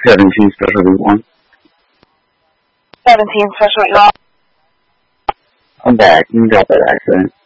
17 specialty 1. 17 specialty 1. I'm back. You got that accent.